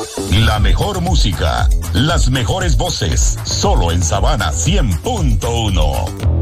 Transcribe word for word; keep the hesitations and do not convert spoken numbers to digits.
La mejor música, las mejores voces, solo en Sabana cien punto uno.